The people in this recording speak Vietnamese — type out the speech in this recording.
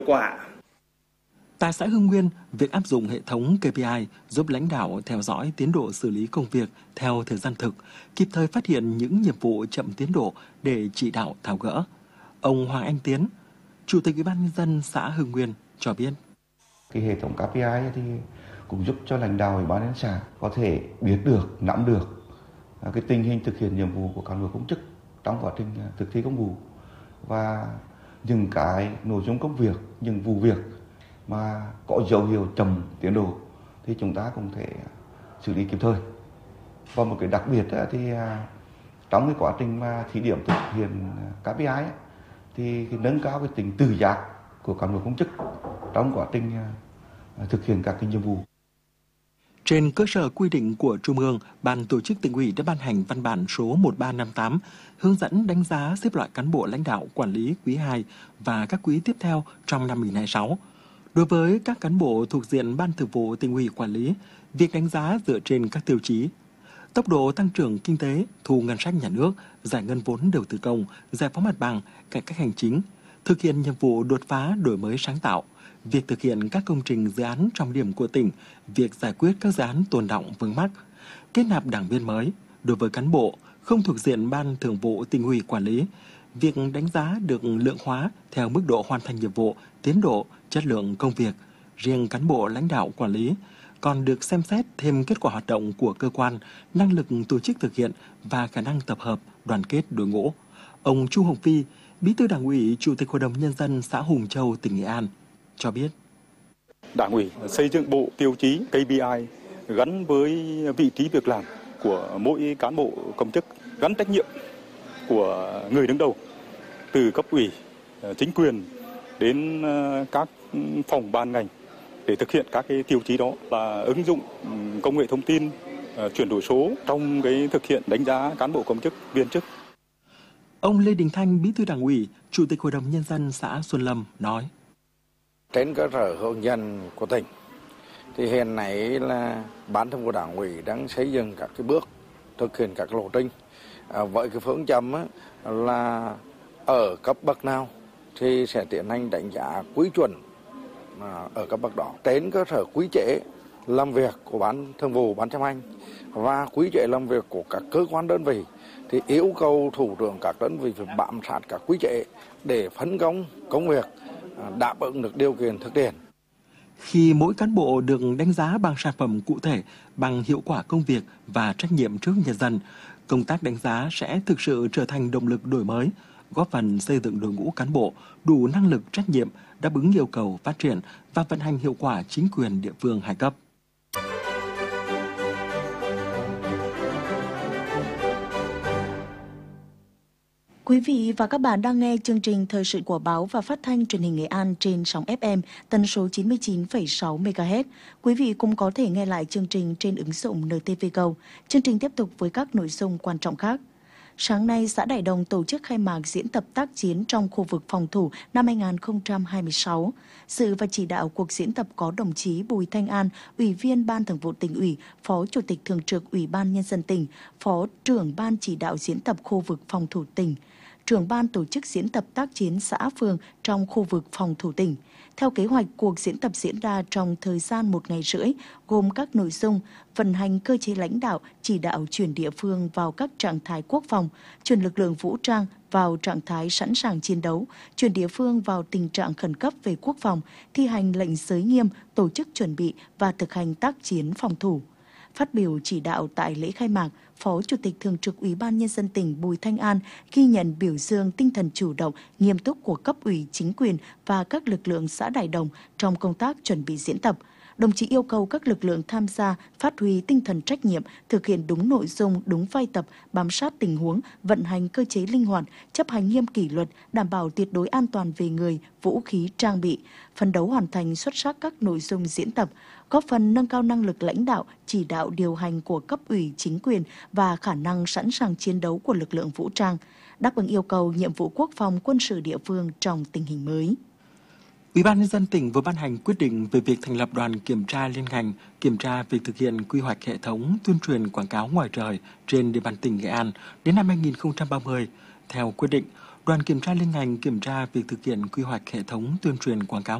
quả. Tại xã Hưng Nguyên, việc áp dụng hệ thống KPI giúp lãnh đạo theo dõi tiến độ xử lý công việc theo thời gian thực, kịp thời phát hiện những nhiệm vụ chậm tiến độ để chỉ đạo tháo gỡ. Ông Hoàng Anh Tiến, Chủ tịch Ủy ban nhân dân xã Hưng Nguyên cho biết. Cái hệ thống KPI thì cũng giúp cho lãnh đạo Ủy ban nhân dân xã có thể biết được, nắm được cái tình hình thực hiện nhiệm vụ của cán bộ công chức trong quá trình thực thi công vụ, và những cái nội dung công việc, những vụ việc mà có dấu hiệu chậm tiến độ thì chúng ta cũng thể xử lý kịp thời. Và một cái đặc biệt thì trong cái quá trình mà thí điểm thực hiện KPI thì nâng cao cái tính tự giác của cán bộ công chức trong quá trình thực hiện các cái nhiệm vụ. Trên cơ sở quy định của Trung ương, Ban Tổ chức Tỉnh ủy đã ban hành văn bản số 1358 hướng dẫn đánh giá xếp loại cán bộ lãnh đạo quản lý quý 2 và các quý tiếp theo trong năm 2026. Đối với các cán bộ thuộc diện Ban Thường vụ Tỉnh ủy quản lý, việc đánh giá dựa trên các tiêu chí: tốc độ tăng trưởng kinh tế, thu ngân sách nhà nước, giải ngân vốn đầu tư công, giải phóng mặt bằng, cải cách hành chính, thực hiện nhiệm vụ đột phá đổi mới sáng tạo, việc thực hiện các công trình dự án trọng điểm của tỉnh, việc giải quyết các dự án tồn đọng vướng mắc, kết nạp đảng viên mới. Đối với cán bộ không thuộc diện Ban Thường vụ Tỉnh ủy quản lý, việc đánh giá được lượng hóa theo mức độ hoàn thành nhiệm vụ, tiến độ, chất lượng công việc. Riêng cán bộ lãnh đạo quản lý còn được xem xét thêm kết quả hoạt động của cơ quan, năng lực tổ chức thực hiện và khả năng tập hợp, đoàn kết đội ngũ. Ông Chu Hồng Phi, Bí thư Đảng ủy, Chủ tịch Hội đồng Nhân dân xã Hùng Châu, tỉnh Nghệ An cho biết. Đảng ủy xây dựng bộ tiêu chí KPI gắn với vị trí việc làm của mỗi cán bộ công chức, gắn trách nhiệm của người đứng đầu từ cấp ủy, chính quyền đến các phòng ban ngành để thực hiện các cái tiêu chí đó, là ứng dụng công nghệ thông tin, chuyển đổi số trong cái thực hiện đánh giá cán bộ công chức, viên chức. Ông Lê Đình Thanh, Bí thư Đảng ủy, Chủ tịch Hội đồng Nhân dân xã Xuân Lâm nói. Trên cơ sở hướng dẫn của tỉnh thì hiện nay là Ban Thường vụ Đảng ủy đang xây dựng các cái bước thực hiện các lộ trình với cái phương châm là ở cấp bậc nào thì sẽ tiến hành đánh giá quy chuẩn ở cấp bậc đó. Trên cơ sở quy chế làm việc của Ban Thường vụ, Ban chấp hành và quy chế làm việc của các cơ quan đơn vị thì yêu cầu thủ trưởng các đơn vị phải bám sát các quy chế để phân công công việc đáp ứng được điều kiện thực tiễn. Khi mỗi cán bộ được đánh giá bằng sản phẩm cụ thể, bằng hiệu quả công việc và trách nhiệm trước nhân dân, công tác đánh giá sẽ thực sự trở thành động lực đổi mới, góp phần xây dựng đội ngũ cán bộ đủ năng lực, trách nhiệm, đáp ứng yêu cầu phát triển và vận hành hiệu quả chính quyền địa phương hai cấp. Quý vị và các bạn đang nghe chương trình Thời sự của báo và phát thanh truyền hình Nghệ An trên sóng FM tần số 99,6 MHz. Quý vị cũng có thể nghe lại chương trình trên ứng dụng NTV Go. Chương trình tiếp tục với các nội dung quan trọng khác. Sáng nay, xã Đại Đồng tổ chức khai mạc diễn tập tác chiến trong khu vực phòng thủ năm 2026. Sự và chỉ đạo cuộc diễn tập có đồng chí Bùi Thanh An, Ủy viên Ban Thường vụ Tỉnh ủy, Phó Chủ tịch Thường trực Ủy ban Nhân dân tỉnh, Phó trưởng Ban chỉ đạo diễn tập khu vực phòng thủ tỉnh, trưởng ban tổ chức diễn tập tác chiến xã phường trong khu vực phòng thủ tỉnh. Theo kế hoạch, cuộc diễn tập diễn ra trong thời gian 1 ngày rưỡi, gồm các nội dung vận hành cơ chế lãnh đạo, chỉ đạo chuyển địa phương vào các trạng thái quốc phòng, chuyển lực lượng vũ trang vào trạng thái sẵn sàng chiến đấu, chuyển địa phương vào tình trạng khẩn cấp về quốc phòng, thi hành lệnh giới nghiêm, tổ chức chuẩn bị và thực hành tác chiến phòng thủ. Phát biểu chỉ đạo tại lễ khai mạc, Phó Chủ tịch Thường trực Ủy ban Nhân dân tỉnh Bùi Thanh An ghi nhận biểu dương tinh thần chủ động, nghiêm túc của cấp ủy, chính quyền và các lực lượng xã Đại Đồng trong công tác chuẩn bị diễn tập. Đồng chí yêu cầu các lực lượng tham gia phát huy tinh thần trách nhiệm, thực hiện đúng nội dung, đúng vai tập, bám sát tình huống, vận hành cơ chế linh hoạt, chấp hành nghiêm kỷ luật, đảm bảo tuyệt đối an toàn về người, vũ khí, trang bị, phấn đấu hoàn thành xuất sắc các nội dung diễn tập, góp phần nâng cao năng lực lãnh đạo, chỉ đạo điều hành của cấp ủy, chính quyền và khả năng sẵn sàng chiến đấu của lực lượng vũ trang, đáp ứng yêu cầu nhiệm vụ quốc phòng quân sự địa phương trong tình hình mới. Ủy ban Nhân dân tỉnh vừa ban hành quyết định về việc thành lập đoàn kiểm tra liên ngành kiểm tra việc thực hiện quy hoạch hệ thống tuyên truyền quảng cáo ngoài trời trên địa bàn tỉnh Nghệ An đến năm 2030. Theo quyết định, đoàn kiểm tra liên ngành kiểm tra việc thực hiện quy hoạch hệ thống tuyên truyền quảng cáo